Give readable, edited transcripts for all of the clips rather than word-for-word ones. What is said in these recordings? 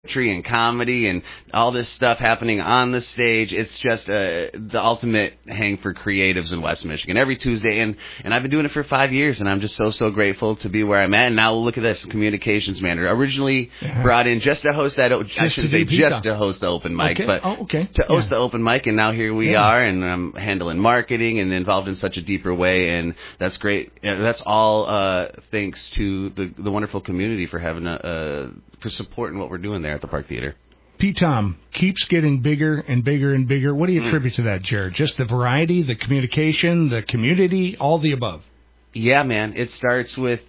poetry and comedy and all this stuff happening on the stage. It's just the ultimate hang for creatives in West Michigan every Tuesday. And I've been doing it for 5 years, and I'm just so grateful to be where I'm at. And now look at this, communications manager. Originally brought in just to host that, I shouldn't say just to host the open mic, but to host the open mic. And now here we are, and I'm handling marketing and involved in such a deeper way. And that's great. That's all thanks to the wonderful community for having for supporting what we're doing there at the Park Theater. P-Tom keeps getting bigger and bigger and bigger. What do you attribute to that, Jared? Just the variety, the communication, the community, all the above? Yeah, man. It starts with,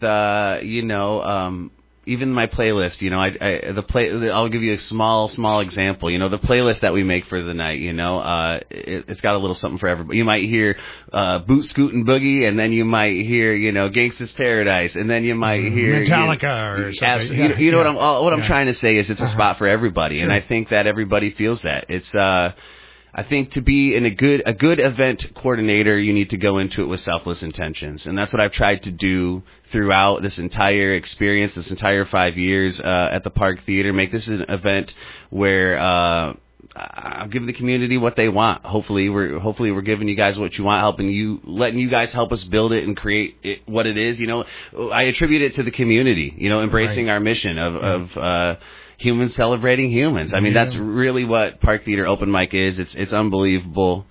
even my playlist, I'll give you a small example. The playlist that we make for the night, it's got a little something for everybody. You might hear Boot Scootin' Boogie, and then you might hear, Gangsta's Paradise, and then you might hear Metallica or something. What I'm trying to say is it's a spot for everybody, and I think that everybody feels that. It's I think to be a good event coordinator, you need to go into it with selfless intentions. And that's what I've tried to do throughout this entire experience, this entire 5 years at the Park Theater. Make this an event where I'll give the community what they want. Hopefully we're giving you guys what you want, letting you guys help us build it and create it, what it is. I attribute it to the community, embracing our mission of humans celebrating humans. I mean, that's really what Park Theater Open Mic is. It's unbelievable.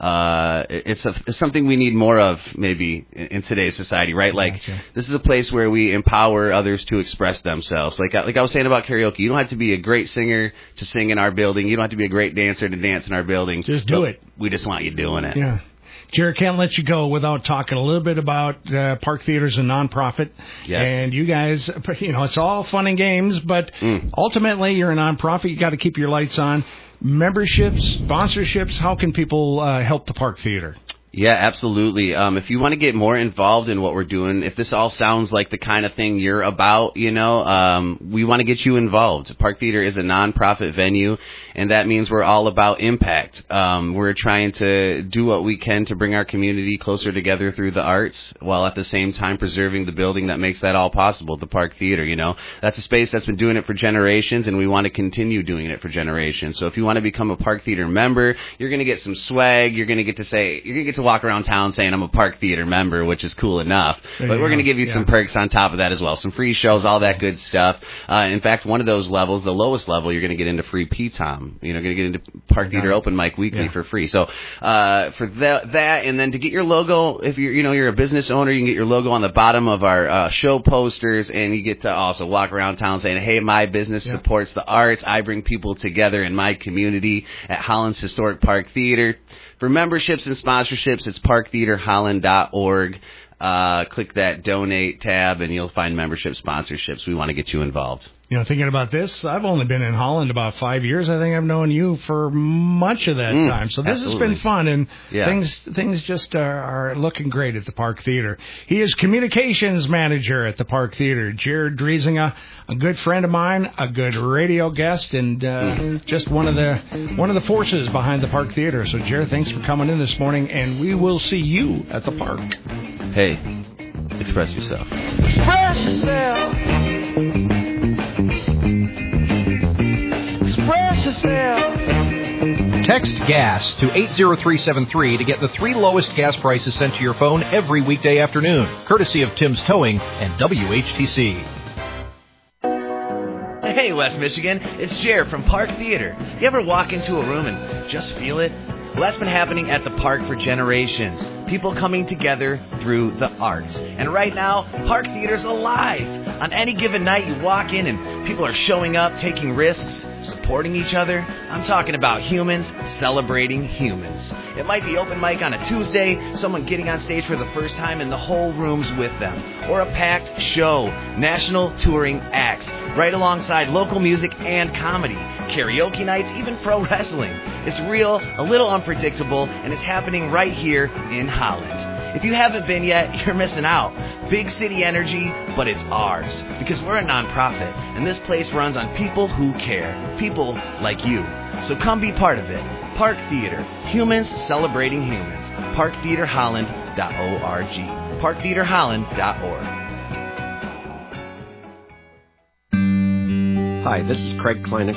It's something we need more of, maybe, in today's society, right? Like, this is a place where we empower others to express themselves. Like I was saying about karaoke, you don't have to be a great singer to sing in our building. You don't have to be a great dancer to dance in our building. Just do it. We just want you doing it. Yeah. Jared, can't let you go without talking a little bit about Park Theater's a nonprofit. Yes. And you guys, it's all fun and games, but ultimately you're a nonprofit. You got to keep your lights on. Memberships, sponsorships, how can people help the Park Theater? Yeah, absolutely. If you want to get more involved in what we're doing, if this all sounds like the kind of thing you're about, we want to get you involved. Park Theater is a nonprofit venue, and that means we're all about impact. We're trying to do what we can to bring our community closer together through the arts, while at the same time preserving the building that makes that all possible, the Park Theater. That's a space that's been doing it for generations, and we want to continue doing it for generations. So if you want to become a Park Theater member, you're going to get some swag. You're going to get to walk around town saying I'm a Park Theater member, which is cool enough. But we're going to give you some perks on top of that as well. Some free shows, all that good stuff. In fact, one of those levels, the lowest level, you're going to get into free P-Tom. You're going to get into Park Theater Open Mic weekly for free. So for that, and then to get your logo, if you're a business owner, you can get your logo on the bottom of our show posters, and you get to also walk around town saying, hey, my business supports the arts. I bring people together in my community at Holland's Historic Park Theater. For memberships and sponsorships, it's parktheaterholland.org. Click that donate tab, and you'll find membership sponsorships. We want to get you involved. Thinking about this, I've only been in Holland about 5 years. I think I've known you for much of that time. So this has been fun, and things just are looking great at the Park Theater. He is communications manager at the Park Theater. Jared Driesinga, a good friend of mine, a good radio guest, and just one of the forces behind the Park Theater. So Jared, thanks for coming in this morning, and we will see you at the park. Hey, express yourself. Express yourself. Express yourself. Text GAS to 80373 to get the 3 lowest gas prices sent to your phone every weekday afternoon, courtesy of Tim's Towing and WHTC. Hey, West Michigan, it's Jared from Park Theater. You ever walk into a room and just feel it? Well, that's been happening at the park for generations. People coming together through the arts. And right now, Park Theater's alive. On any given night, you walk in and people are showing up, taking risks, supporting each other. I'm talking about humans celebrating humans. It might be open mic on a Tuesday, someone getting on stage for the first time and the whole room's with them. Or a packed show, national touring acts, right alongside local music and comedy. Karaoke nights, even pro wrestling. It's real, a little unpredictable, and it's happening right here in Holland. If you haven't been yet, you're missing out. Big city energy, but it's ours. Because we're a nonprofit, and this place runs on people who care. People like you. So come be part of it. Park Theater. Humans celebrating humans. ParkTheaterHolland.org. ParkTheaterHolland.org. Hi, this is Craig Kleinig